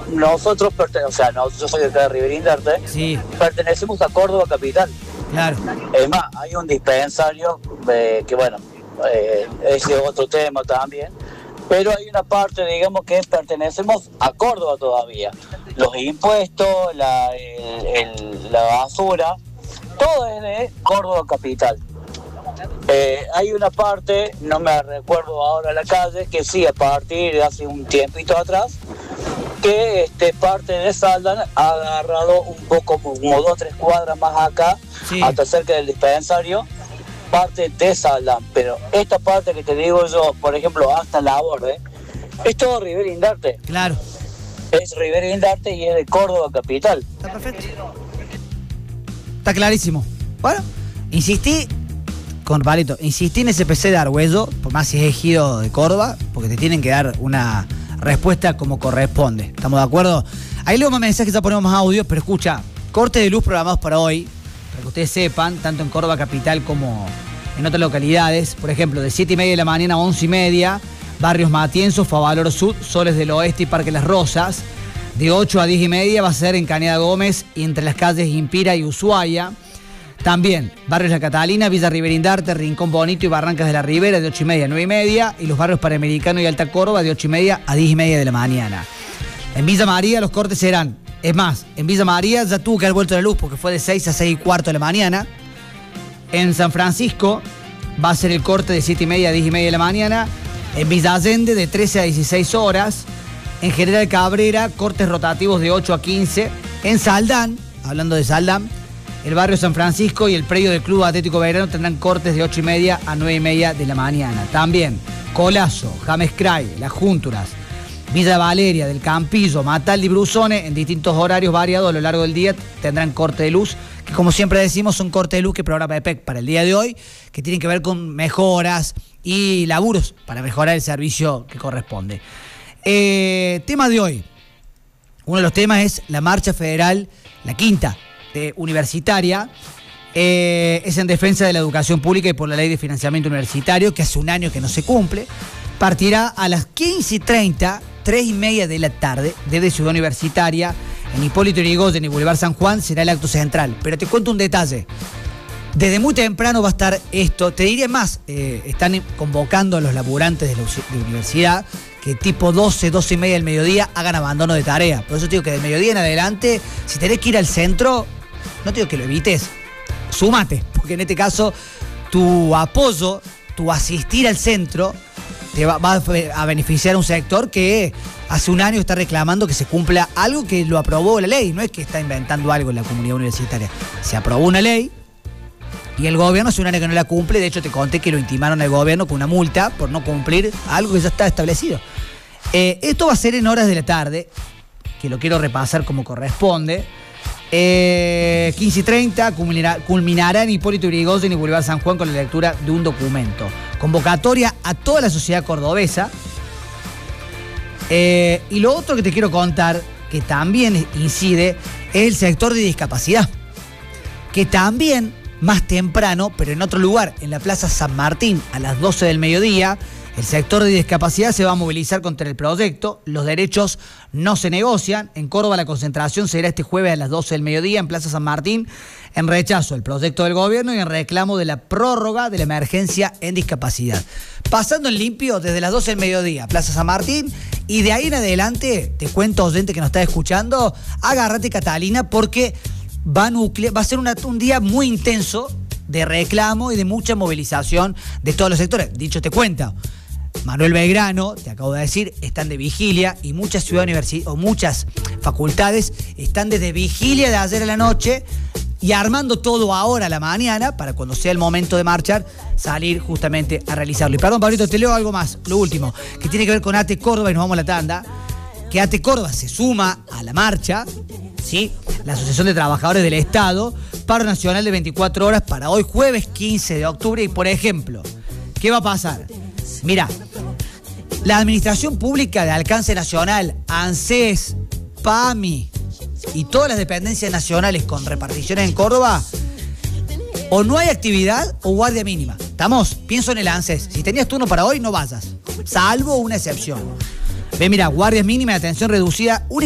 nosotros, yo soy de acá de Riverindarte, Sí, pertenecemos a Córdoba Capital. claro. Es más, hay un dispensario que bueno, ese es otro tema también, pero hay una parte, digamos, que pertenecemos a Córdoba todavía. Los impuestos, la basura, todo es de Córdoba Capital. Hay una parte, no me recuerdo ahora la calle, que sí, a partir de hace un tiempito atrás, que parte de Saldan ha agarrado un poco, como 2 o 3 cuadras más acá, Sí. hasta cerca del dispensario, parte de Saldan. Pero esta parte que te digo yo, por ejemplo, hasta la Borde, es todo Riverindarte. Claro. Es Riverindarte y es de Córdoba Capital. Está perfecto. Está clarísimo. Bueno, insistí en SPC de Argüello, por más si es ejido de Córdoba, porque te tienen que dar una respuesta como corresponde. ¿Estamos de acuerdo? Ahí leo más mensajes, ya ponemos más audio, pero escucha, corte de luz programados para hoy, para que ustedes sepan, tanto en Córdoba Capital como en otras localidades. Por ejemplo, de 7:30 de la mañana a 11:30, Barrios Matienzo, Favaloro Sud, Soles del Oeste y Parque Las Rosas. De 8 a 10:30 va a ser en Cañada Gómez y entre las calles Impira y Ushuaia. También Barrios La Catalina, Villa Riverindarte, Rincón Bonito y Barrancas de la Ribera de 8:30 a 9:30 y los barrios Panamericano y Alta Córdoba de 8:30 a 10:30 de la mañana. En Villa María los cortes serán, es más, en Villa María ya tuvo que haber vuelto la luz porque fue de 6 a 6:15 de la mañana. En San Francisco va a ser el corte de 7:30 a 10:30 de la mañana. En Villa Allende de 13 a 16 horas. En General Cabrera, cortes rotativos de 8 a 15. En Saldán, hablando de Saldán, el barrio San Francisco y el predio del Club Atlético Belgrano tendrán cortes de 8:30 a 9:30 de la mañana. También Colazo, James Cray, Las Júnturas, Villa Valeria, del Campillo, Mataldi y Brusone, en distintos horarios variados a lo largo del día tendrán corte de luz, que como siempre decimos son cortes de luz que programa EPEC para el día de hoy, que tienen que ver con mejoras y laburos para mejorar el servicio que corresponde. Tema de hoy. Uno de los temas es la marcha federal, la quinta universitaria. Es en defensa de la educación pública y por la ley de financiamiento universitario, que hace un año que no se cumple. Partirá a las 15:30, 3:30 de la tarde, desde Ciudad Universitaria, en Hipólito Yrigoyen y Boulevard San Juan, será el acto central. Pero te cuento un detalle. Desde muy temprano va a estar esto. Te diré más, están convocando a los laburantes de la universidad que tipo 12:30 del mediodía hagan abandono de tarea. Por eso te digo que de mediodía en adelante, si tenés que ir al centro, no te digo que lo evites, súmate, porque en este caso tu apoyo, tu asistir al centro, te va a beneficiar a un sector que hace un año está reclamando que se cumpla algo que lo aprobó la ley. No es que está inventando algo en la comunidad universitaria. Se aprobó una ley y el gobierno hace un año que no la cumple. De hecho, te conté que lo intimaron al gobierno con una multa por no cumplir algo que ya está establecido. Esto va a ser en horas de la tarde, que lo quiero repasar como corresponde. 15:30 culminará en Hipólito Yrigoyen y Boulevard San Juan con la lectura de un documento. Convocatoria a toda la sociedad cordobesa. Y lo otro que te quiero contar, que también incide, es el sector de discapacidad. Que también, más temprano, pero en otro lugar, en la Plaza San Martín, a las 12 del mediodía, el sector de discapacidad se va a movilizar contra el proyecto. Los derechos no se negocian. En Córdoba la concentración será este jueves a las 12 del mediodía en Plaza San Martín, en rechazo al proyecto del gobierno y en reclamo de la prórroga de la emergencia en discapacidad. Pasando en limpio desde las 12 del mediodía, Plaza San Martín, y de ahí en adelante, te cuento, oyente que nos está escuchando, agárrate, Catalina, porque va a ser un día muy intenso de reclamo y de mucha movilización de todos los sectores. Dicho te cuento, Manuel Belgrano, te acabo de decir, están de vigilia y muchas ciudades o muchas facultades están desde vigilia de ayer a la noche y armando todo ahora a la mañana para cuando sea el momento de marchar, salir justamente a realizarlo. Y perdón, Pablito, te leo algo más, lo último, que tiene que ver con ATE Córdoba y nos vamos a la tanda, que ATE Córdoba se suma a la marcha, ¿sí? La Asociación de Trabajadores del Estado, paro nacional de 24 horas para hoy jueves 15 de octubre y, por ejemplo, ¿qué va a pasar? Mira, la Administración Pública de Alcance Nacional, ANSES, PAMI y todas las dependencias nacionales con reparticiones en Córdoba, o no hay actividad o guardia mínima. ¿Estamos? Pienso en el ANSES. Si tenías turno para hoy, no vayas, salvo una excepción. Ve, mira, guardias mínimas de atención reducida